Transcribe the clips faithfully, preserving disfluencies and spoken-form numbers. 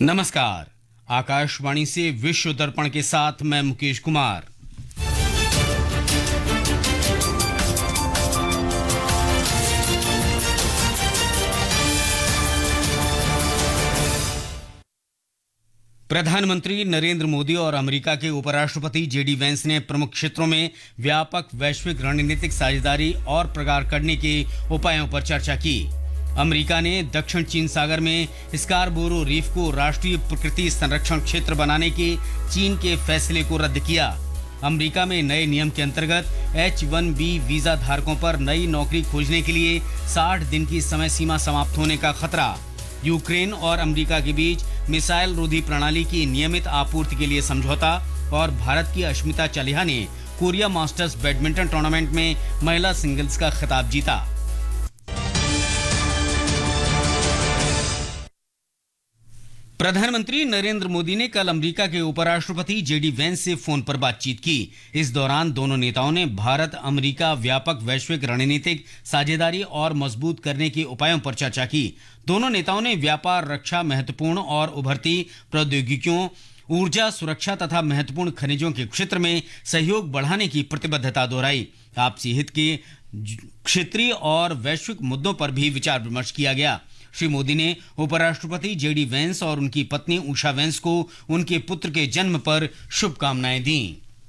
नमस्कार। आकाशवाणी से विश्व दर्पण के साथ मैं मुकेश कुमार। प्रधानमंत्री नरेंद्र मोदी और अमेरिका के उपराष्ट्रपति जेडी वेंस ने प्रमुख क्षेत्रों में व्यापक वैश्विक रणनीतिक साझेदारी और प्रगाढ़ करने के उपायों पर चर्चा की। अमेरिका ने दक्षिण चीन सागर में स्कारबोरो रीफ को राष्ट्रीय प्रकृति संरक्षण क्षेत्र बनाने के चीन के फैसले को रद्द किया। अमेरिका में नए नियम के अंतर्गत एच वन बी वीजा धारकों पर नई नौकरी खोजने के लिए साठ दिन की समय सीमा समाप्त होने का खतरा। यूक्रेन और अमेरिका के बीच मिसाइल रोधी प्रणाली की नियमित आपूर्ति के लिए समझौता। और भारत की अश्मिता चालिहा ने कोरिया मास्टर्स बैडमिंटन टूर्नामेंट में महिला सिंगल्स का खिताब जीता। प्रधानमंत्री नरेंद्र मोदी ने कल अमेरिका के उपराष्ट्रपति जेडी वेंस से फोन पर बातचीत की। इस दौरान दोनों नेताओं ने भारत अमेरिका व्यापक वैश्विक रणनीतिक साझेदारी और मजबूत करने के उपायों पर चर्चा की। दोनों नेताओं ने व्यापार, रक्षा, महत्वपूर्ण और उभरती प्रौद्योगिकियों, ऊर्जा सुरक्षा तथा महत्वपूर्ण खनिजों के क्षेत्र में सहयोग बढ़ाने की प्रतिबद्धता दोहराई। आपसी हित के क्षेत्रीय और वैश्विक मुद्दों पर भी विचार विमर्श किया गया। श्री मोदी ने उपराष्ट्रपति जेडी वेंस और उनकी पत्नी उषा वेंस को उनके पुत्र के जन्म पर शुभकामनाएं दी।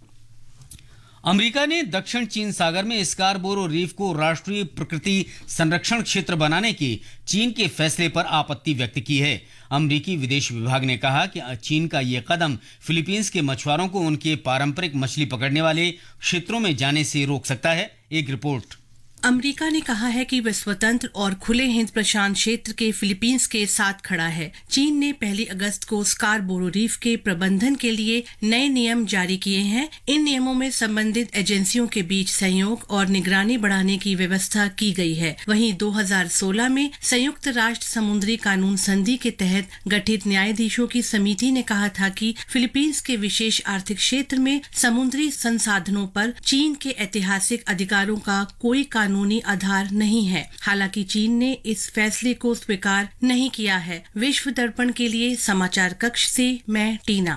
अमेरिका ने दक्षिण चीन सागर में स्कारबोरो रीफ को राष्ट्रीय प्रकृति संरक्षण क्षेत्र बनाने के चीन के फैसले पर आपत्ति व्यक्त की है। अमेरिकी विदेश विभाग ने कहा कि चीन का यह कदम फिलीपींस के मछुआरों को उनके पारंपरिक मछली पकड़ने वाले क्षेत्रों में जाने से रोक सकता है। एक रिपोर्ट। अमेरिका ने कहा है कि वह स्वतंत्र और खुले हिंद प्रशांत क्षेत्र के फिलीपींस के साथ खड़ा है। चीन ने पहली अगस्त को स्कारबोरो रीफ के प्रबंधन के लिए नए नियम जारी किए हैं। इन नियमों में संबंधित एजेंसियों के बीच सहयोग और निगरानी बढ़ाने की व्यवस्था की गई है। वहीं दो हज़ार सोलह में संयुक्त राष्ट्र समुद्री कानून संधि के तहत गठित न्यायाधीशों की समिति ने कहा था कि फिलीपींस के विशेष आर्थिक क्षेत्र में समुद्री संसाधनों पर चीन के ऐतिहासिक अधिकारों का कोई कानूनी आधार नहीं है। हालांकि चीन ने इस फैसले को स्वीकार नहीं किया है। विश्व दर्पण के लिए समाचार कक्ष से मैं टीना।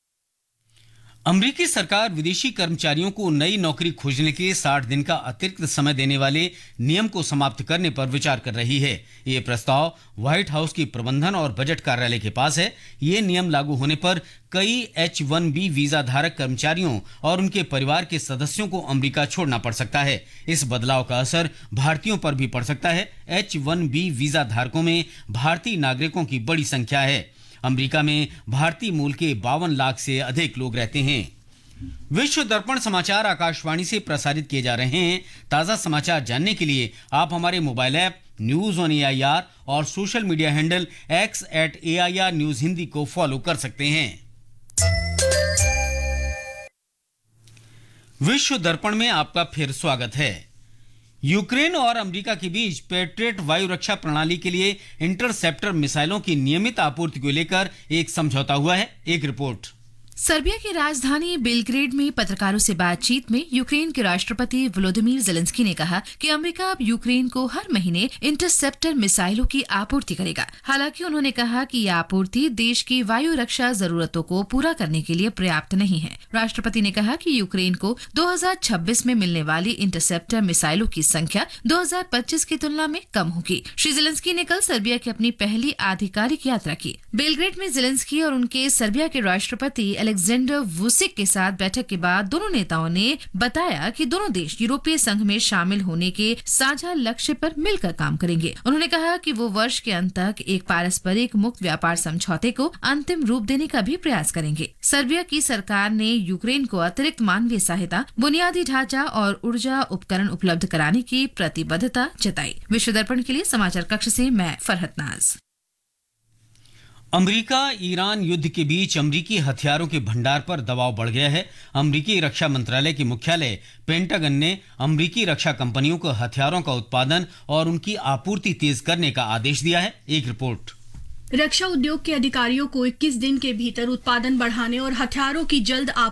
अमेरिकी सरकार विदेशी कर्मचारियों को नई नौकरी खोजने के लिए साठ दिन का अतिरिक्त समय देने वाले नियम को समाप्त करने पर विचार कर रही है। ये प्रस्ताव व्हाइट हाउस की प्रबंधन और बजट कार्यालय के पास है। ये नियम लागू होने पर कई एच वन बी वीजा धारक कर्मचारियों और उनके परिवार के सदस्यों को अमेरिका छोड़ना पड़ सकता है। इस बदलाव का असर भारतीयों पर भी पड़ सकता है। एच वन बी वीजा धारकों में भारतीय नागरिकों की बड़ी संख्या है। अमेरिका में भारतीय मूल के बावन लाख से अधिक लोग रहते हैं। विश्व दर्पण समाचार आकाशवाणी से प्रसारित किए जा रहे हैं। ताजा समाचार जानने के लिए आप हमारे mobile app news on A I R और social media handle x eight A I R news Hindi को फॉलो कर सकते हैं। विश्व दर्पण में आपका फिर स्वागत है। यूक्रेन और अमेरिका के बीच पैट्रियट वायु रक्षा प्रणाली के लिए इंटरसेप्टर मिसाइलों की नियमित आपूर्ति को लेकर एक समझौता हुआ है। एक रिपोर्ट। सर्बिया की राजधानी बेलग्रेड में पत्रकारों से बातचीत में यूक्रेन के राष्ट्रपति वोलोदिमीर ज़ेलेंस्की ने कहा कि अमेरिका अब यूक्रेन को हर महीने इंटरसेप्टर मिसाइलों की आपूर्ति करेगा। हालांकि उन्होंने कहा कि यह आपूर्ति देश की वायु रक्षा जरूरतों को पूरा करने के लिए पर्याप्त नहीं है। राष्ट्रपति ने कहा कि यूक्रेन को दो हज़ार छब्बीस में मिलने वाली इंटरसेप्टर मिसाइलों की संख्या दो हज़ार पच्चीस की तुलना में कम होगी। श्री ज़ेलेंस्की ने कल सर्बिया की अपनी पहली आधिकारिक यात्रा की। बेलग्रेड में ज़ेलेंस्की और उनके सर्बिया के राष्ट्रपति अलेक्जेंडर वुसिक के साथ बैठक के बाद दोनों नेताओं ने बताया कि दोनों देश यूरोपीय संघ में शामिल होने के साझा लक्ष्य पर मिलकर काम करेंगे। उन्होंने कहा कि वो वर्ष के अंत तक एक पारस्परिक मुक्त व्यापार समझौते को अंतिम रूप देने का भी प्रयास करेंगे। सर्बिया की सरकार ने यूक्रेन को अतिरिक्त मानवीय सहायता, बुनियादी ढांचा और ऊर्जा उपकरण उपलब्ध कराने की प्रतिबद्धता जताई। विश्व दर्पण के लिए समाचार कक्ष से मैं फरहत नाज। अमेरिका ईरान युद्ध के बीच अमेरिकी हथियारों के भंडार पर दबाव बढ़ गया है। अमेरिकी रक्षा मंत्रालय के मुख्यालय पेंटागन ने अमेरिकी रक्षा कंपनियों को हथियारों का उत्पादन और उनकी आपूर्ति तेज करने का आदेश दिया है। एक रिपोर्ट। रक्षा उद्योग के अधिकारियों को इक्कीस दिन के भीतर उत्पादन बढ़ाने और हथियारों की जल्द